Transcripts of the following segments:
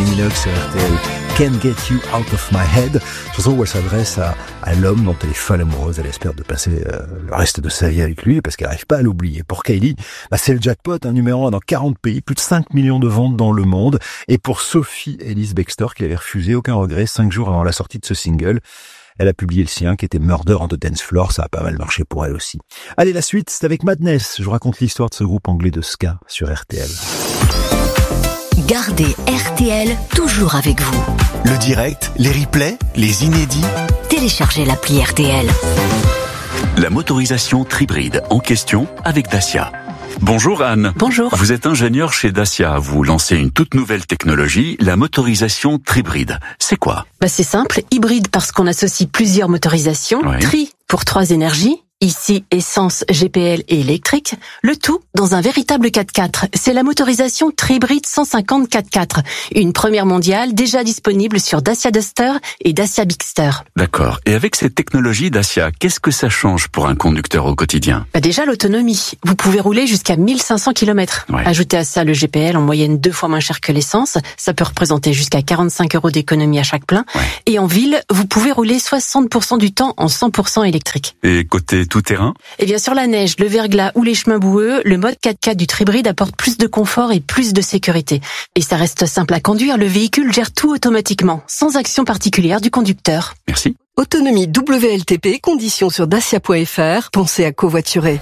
Minogue sur RTL. Can't Get You Out of My Head. Chanson où elle s'adresse à l'homme dont elle est folle amoureuse. Elle espère de passer le reste de sa vie avec lui parce qu'elle n'arrive pas à l'oublier. Pour Kylie, c'est le jackpot, un numéro 1 dans 40 pays, plus de 5 millions de ventes dans le monde. Et pour Sophie Ellis Bextor, qui avait refusé, aucun regret, 5 jours avant la sortie de ce single, elle a publié le sien qui était Murder on the Dance Floor. Ça a pas mal marché pour elle aussi. Allez, la suite, c'est avec Madness. Je vous raconte l'histoire de ce groupe anglais de ska sur RTL. Gardez RTL toujours avec vous. Le direct, les replays, les inédits. Téléchargez l'appli RTL. La motorisation Tribride en question avec Dacia. Bonjour Anne. Bonjour. Vous êtes ingénieur chez Dacia. Vous lancez une toute nouvelle technologie, la motorisation Tribride. C'est quoi ? C'est simple, hybride parce qu'on associe plusieurs motorisations, Ouais. Tri pour 3 énergies, ici essence, GPL et électrique, le tout dans un véritable 4x4. C'est la motorisation Tribride 150 4x4, une première mondiale déjà disponible sur Dacia Duster et Dacia Bigster. D'accord. Et avec cette technologie Dacia, qu'est-ce que ça change pour un conducteur au quotidien ? Déjà l'autonomie, vous pouvez rouler jusqu'à 1500 km. Ouais. Ajoutez à ça le GPL en moyenne 2 fois moins cher que l'essence, ça peut représenter jusqu'à 45 € d'économie à chaque plein. Ouais. Et en ville, vous pouvez rouler 60% du temps en 100% électrique. Et côté tout-terrain ? Et bien sur la neige, le verglas ou les chemins boueux, le mode 4x4 du Tribride apporte plus de confort et plus de sécurité. Et ça reste simple à conduire, le véhicule gère tout automatiquement, sans action particulière du conducteur. Merci. Autonomie WLTP, conditions sur dacia.fr. Pensez à covoiturer.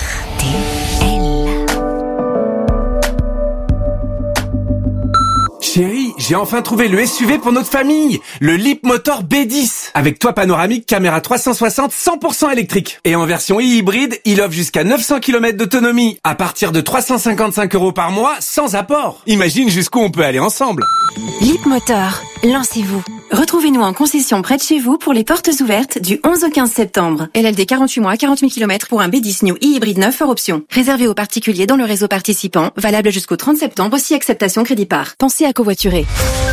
Chérie, j'ai enfin trouvé le SUV pour notre famille, le Leapmotor B10, avec toit panoramique, caméra 360, 100% électrique. Et en version hybride, il offre jusqu'à 900 km d'autonomie, à partir de 355 € par mois, sans apport. Imagine jusqu'où on peut aller ensemble. Leapmotor, lancez-vous. Retrouvez-nous en concession près de chez vous pour les portes ouvertes du 11 au 15 septembre. LLD 48 mois, 40 000 km pour un B10 New e-hybride 9 hors option. Réservé aux particuliers dans le réseau participant, valable jusqu'au 30 septembre si acceptation crédit par. Pensez à covoiturer.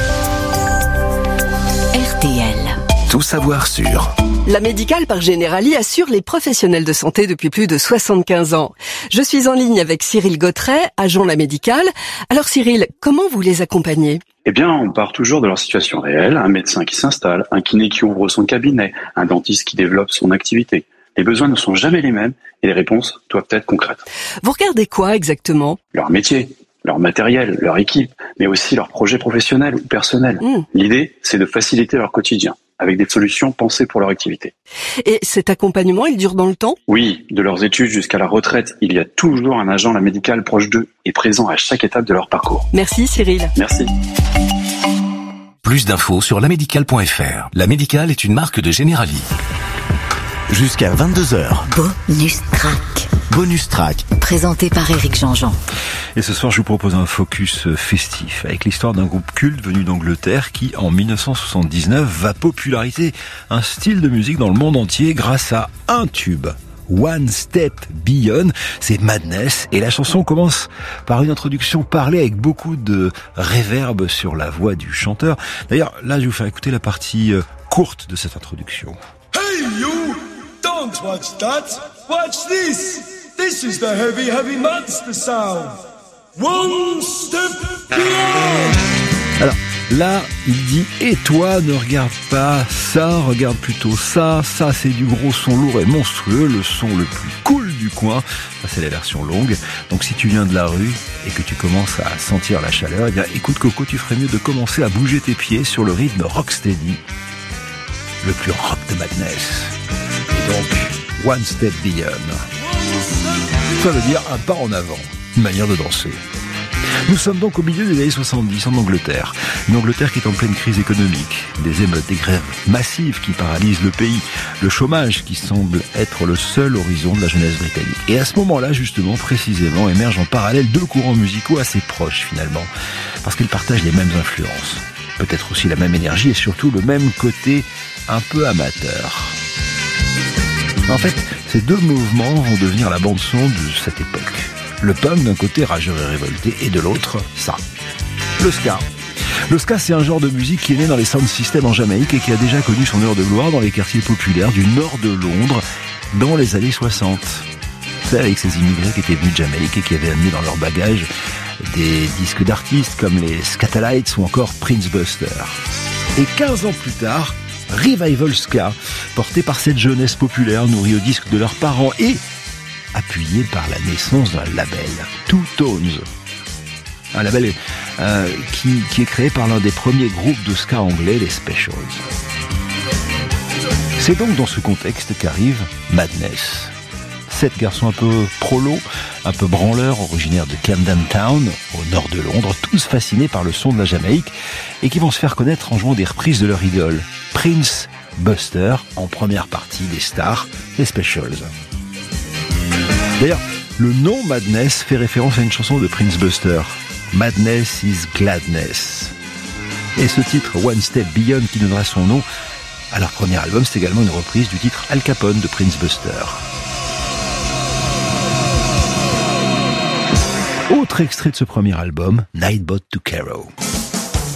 RTL. Tout savoir sur. La Médicale par Generali assure les professionnels de santé depuis plus de 75 ans. Je suis en ligne avec Cyril Gautret, agent La Médicale. Alors Cyril, comment vous les accompagnez ? Eh bien, on part toujours de leur situation réelle, un médecin qui s'installe, un kiné qui ouvre son cabinet, un dentiste qui développe son activité. Les besoins ne sont jamais les mêmes et les réponses doivent être concrètes. Vous regardez quoi exactement ? Leur métier, leur matériel, leur équipe, mais aussi leurs projets professionnels ou personnels. L'idée, c'est de faciliter leur quotidien avec des solutions pensées pour leur activité. Et cet accompagnement, il dure dans le temps ? Oui, de leurs études jusqu'à la retraite, il y a toujours un agent La Médicale proche d'eux et présent à chaque étape de leur parcours. Merci Cyril. Merci. Plus d'infos sur lamédicale.fr. La Médicale est une marque de Generali. Jusqu'à 22h. Bonus track. Bonus track. Présenté par Éric Jean-Jean. Et ce soir, je vous propose un focus festif avec l'histoire d'un groupe culte venu d'Angleterre qui, en 1979, va populariser un style de musique dans le monde entier grâce à un tube. One Step Beyond, c'est Madness, et la chanson commence par une introduction parlée avec beaucoup de réverb sur la voix du chanteur. D'ailleurs, là, je vais vous faire écouter la partie courte de cette introduction. Hey you! Don't watch that! Watch this! This is the heavy, heavy monster sound! One step beyond! Alors, là, il dit « Et toi, ne regarde pas ça, regarde plutôt ça. Ça, c'est du gros son lourd et monstrueux, le son le plus cool du coin. » Ça, c'est la version longue. Donc, si tu viens de la rue et que tu commences à sentir la chaleur, eh bien, écoute Coco, tu ferais mieux de commencer à bouger tes pieds sur le rythme rocksteady, le plus rock de Madness. Et donc, One Step Beyond. Ça veut dire un pas en avant, une manière de danser. Nous sommes donc au milieu des années 70 en Angleterre. Une Angleterre qui est en pleine crise économique. Des émeutes, des grèves massives qui paralysent le pays. Le chômage qui semble être le seul horizon de la jeunesse britannique. Et à ce moment-là, justement, précisément, émergent en parallèle deux courants musicaux assez proches finalement. Parce qu'ils partagent les mêmes influences. Peut-être aussi la même énergie et surtout le même côté un peu amateur. En fait, ces deux mouvements vont devenir la bande-son de cette époque. Le punk d'un côté rageur et révolté et de l'autre, ça. Le ska. Le ska, c'est un genre de musique qui est né dans les sound systems en Jamaïque et qui a déjà connu son heure de gloire dans les quartiers populaires du nord de Londres dans les années 60. C'est avec ces immigrés qui étaient venus de Jamaïque et qui avaient amené dans leur bagage des disques d'artistes comme les Skatalites ou encore Prince Buster. Et 15 ans plus tard, Revival Ska, porté par cette jeunesse populaire nourrie aux disques de leurs parents et appuyé par la naissance d'un label, Two Tones. Un label qui est créé par l'un des premiers groupes de ska anglais, les Specials. C'est donc dans ce contexte qu'arrive Madness. 7 garçons un peu prolos, un peu branleurs, originaires de Camden Town, au nord de Londres, tous fascinés par le son de la Jamaïque et qui vont se faire connaître en jouant des reprises de leur idole, Prince Buster, en première partie des stars, les Specials. D'ailleurs, le nom Madness fait référence à une chanson de Prince Buster, Madness is Gladness. Et ce titre, One Step Beyond, qui donnera son nom à leur premier album, c'est également une reprise du titre Al Capone de Prince Buster. Autre extrait de ce premier album, Nightboat to Cairo.